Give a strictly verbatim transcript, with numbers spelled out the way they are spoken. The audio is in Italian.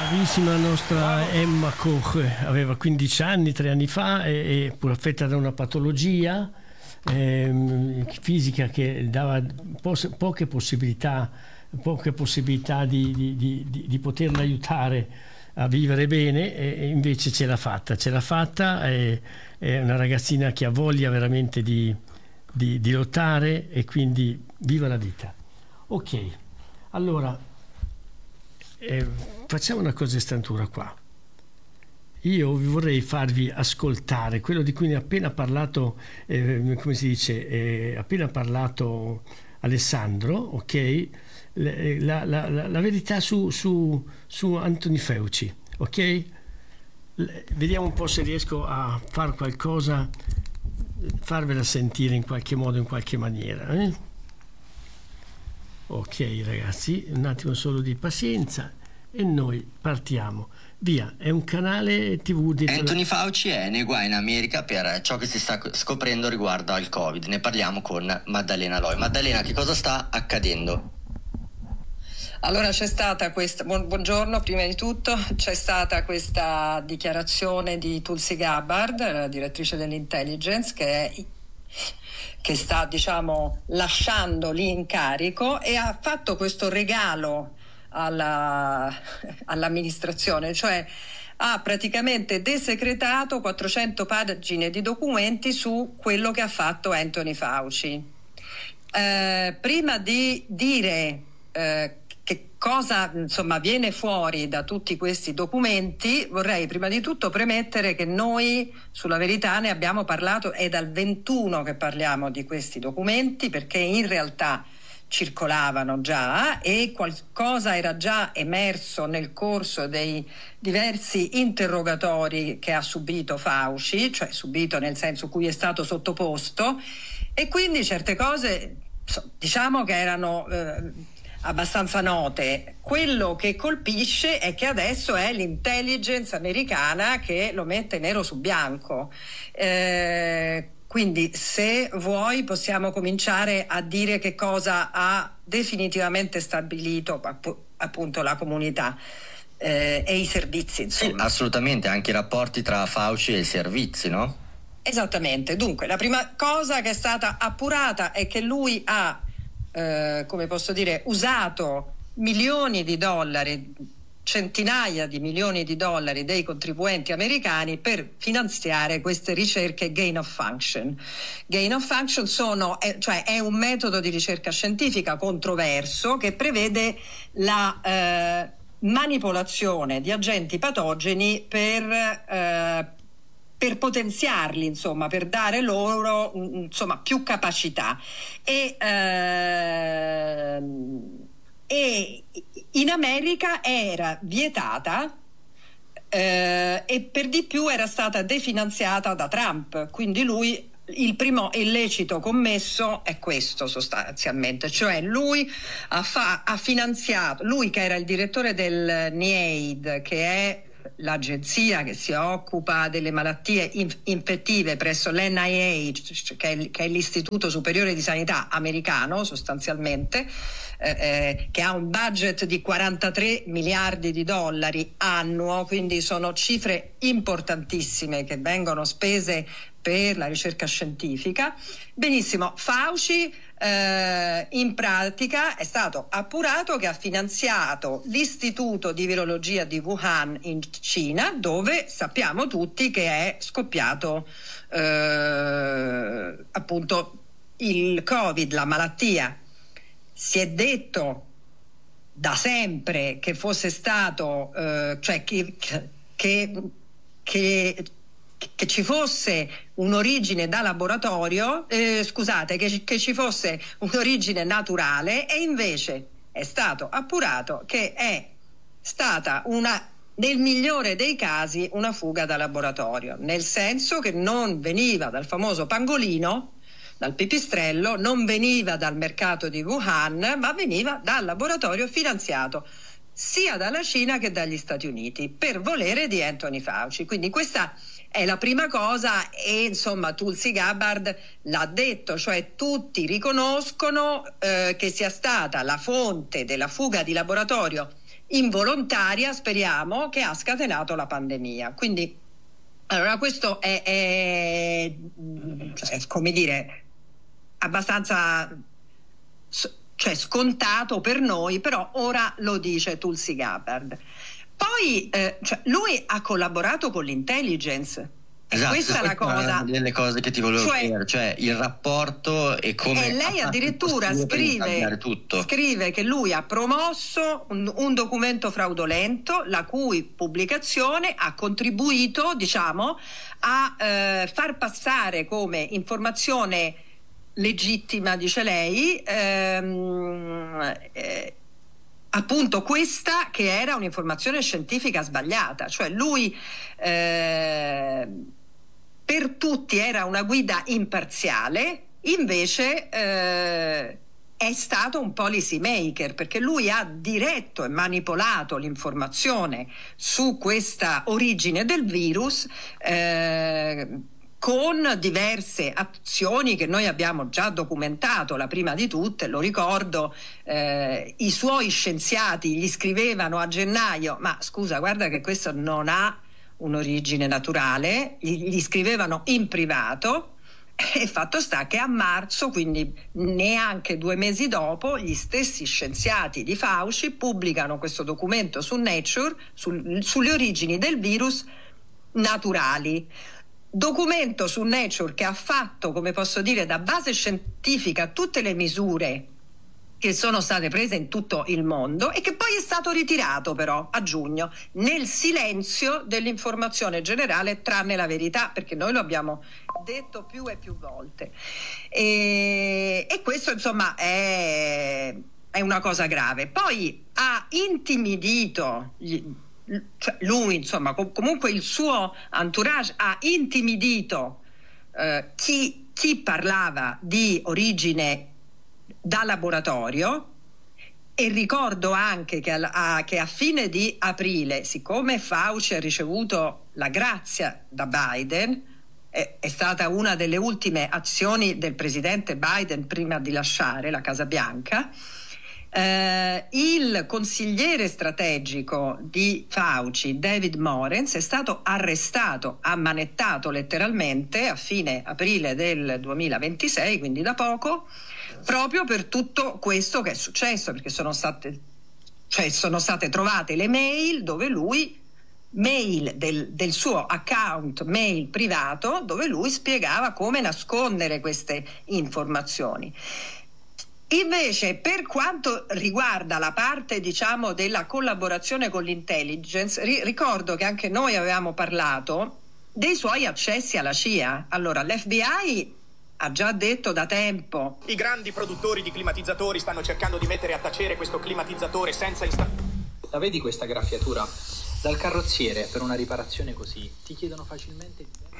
Bravissima nostra Emma Koch, aveva quindici anni, tre anni fa, e, e pur affetta da una patologia eh, fisica che dava pos- poche possibilità, poche possibilità di, di, di, di poterla aiutare a vivere bene, e invece ce l'ha fatta, ce l'ha fatta, è, è una ragazzina che ha voglia veramente di, di, di lottare, e quindi viva la vita. Ok, allora eh, facciamo una cosa estantura qua. Io vorrei farvi ascoltare quello di cui ne ha appena parlato, eh, come si dice, eh, appena parlato Alessandro, ok? La, la, la, la verità su, su, su Anthony Fauci, ok? Vediamo un po' se riesco a far qualcosa, farvela sentire in qualche modo, in qualche maniera. Eh? Ok ragazzi, un attimo solo di pazienza e noi partiamo. Via, è un canale tivù di... Anthony Fauci è nei guai in America per ciò che si sta scoprendo riguardo al Covid. Ne parliamo con Maddalena Loi. Maddalena, che cosa sta accadendo? Allora c'è stata questa, buongiorno prima di tutto, c'è stata questa dichiarazione di Tulsi Gabbard, la direttrice dell'intelligence, che è che sta diciamo lasciando l'incarico, e ha fatto questo regalo alla, all'amministrazione, cioè ha praticamente desecretato quattrocento pagine di documenti su quello che ha fatto Anthony Fauci. Eh, prima di dire eh, che cosa insomma viene fuori da tutti questi documenti, vorrei prima di tutto premettere che noi sulla Verità ne abbiamo parlato, è dal ventuno che parliamo di questi documenti, perché in realtà circolavano già e qualcosa era già emerso nel corso dei diversi interrogatori che ha subito Fauci, cioè subito nel senso cui è stato sottoposto, e quindi certe cose diciamo che erano eh, abbastanza note. Quello che colpisce è che adesso è l'intelligence americana che lo mette nero su bianco. Eh, quindi se vuoi possiamo cominciare a dire che cosa ha definitivamente stabilito appunto la comunità eh, e i servizi, insomma. Sì, assolutamente, anche i rapporti tra Fauci e i servizi, no? Esattamente. Dunque la prima cosa che è stata appurata è che lui ha Eh, come posso dire, usato milioni di dollari, centinaia di milioni di dollari dei contribuenti americani per finanziare queste ricerche gain of function. Gain of function sono, è, cioè è un metodo di ricerca scientifica controverso che prevede la eh, manipolazione di agenti patogeni per eh, per potenziarli, insomma, per dare loro insomma più capacità, e, eh, e in America era vietata eh, e per di più era stata definanziata da Trump, quindi lui il primo illecito commesso è questo sostanzialmente, cioè lui ha, fa, ha finanziato, lui che era il direttore del NIAID, che è l'agenzia che si occupa delle malattie inf- infettive presso l'N I H, che è, che è l'Istituto Superiore di Sanità americano sostanzialmente, eh, eh, che ha un budget di quarantatré miliardi di dollari annuo, quindi sono cifre importantissime che vengono spese per la ricerca scientifica. Benissimo, Fauci eh, in pratica è stato appurato che ha finanziato l'Istituto di Virologia di Wuhan in Cina, dove sappiamo tutti che è scoppiato eh, appunto il Covid, la malattia. Si è detto da sempre che fosse stato, eh, cioè che, che, che che ci fosse un'origine da laboratorio, eh, scusate, che, che ci fosse un'origine naturale, e invece è stato appurato che è stata una, nel migliore dei casi, una fuga da laboratorio, nel senso che non veniva dal famoso pangolino, dal pipistrello, non veniva dal mercato di Wuhan, ma veniva dal laboratorio finanziato sia dalla Cina che dagli Stati Uniti per volere di Anthony Fauci. Quindi questa è la prima cosa, e insomma Tulsi Gabbard l'ha detto, cioè tutti riconoscono eh, che sia stata la fonte della fuga di laboratorio involontaria, speriamo, che ha scatenato la pandemia. Quindi, allora, questo è, è cioè, come dire, abbastanza cioè, scontato per noi, però ora lo dice Tulsi Gabbard. Poi eh, cioè, lui ha collaborato con l'intelligence. Esatto, questa è la cosa, delle cose che ti volevo cioè, chiedere, cioè il rapporto e come e lei addirittura scrive, scrive che lui ha promosso un, un documento fraudolento la cui pubblicazione ha contribuito, diciamo, a eh, far passare come informazione legittima, dice lei, ehm, eh, appunto questa che era un'informazione scientifica sbagliata, cioè lui eh, per tutti era una guida imparziale, invece eh, è stato un policy maker, perché lui ha diretto e manipolato l'informazione su questa origine del virus eh, con diverse azioni che noi abbiamo già documentato. La prima di tutte, lo ricordo, eh, i suoi scienziati gli scrivevano a gennaio: ma scusa, guarda che questo non ha un'origine naturale, gli, gli scrivevano in privato, e fatto sta che a marzo, quindi neanche due mesi dopo, gli stessi scienziati di Fauci pubblicano questo documento su Nature sul, sulle origini del virus naturali. Documento su Nature che ha fatto, come posso dire, da base scientifica tutte le misure che sono state prese in tutto il mondo e che poi è stato ritirato però a giugno nel silenzio dell'informazione generale, tranne la verità, perché noi lo abbiamo detto più e più volte. E, e questo insomma è, è una cosa grave. Poi ha intimidito gli, cioè lui, insomma, comunque il suo entourage ha intimidito eh, chi, chi parlava di origine da laboratorio. E ricordo anche che a, che a fine di aprile, siccome Fauci ha ricevuto la grazia da Biden, è, è stata una delle ultime azioni del presidente Biden prima di lasciare la Casa Bianca, Uh, il consigliere strategico di Fauci, David Morens, è stato arrestato, ammanettato letteralmente a fine aprile del duemilaventisei, quindi da poco, proprio per tutto questo che è successo, perché sono state, cioè sono state trovate le mail dove lui, mail del, del suo account mail privato, dove lui spiegava come nascondere queste informazioni. Invece, per quanto riguarda la parte, diciamo, della collaborazione con l'intelligence, ri- ricordo che anche noi avevamo parlato dei suoi accessi alla C I A. Allora, l'F B I ha già detto da tempo: i grandi produttori di climatizzatori stanno cercando di mettere a tacere questo climatizzatore senza installare. La vedi questa graffiatura? Dal carrozziere per una riparazione così ti chiedono facilmente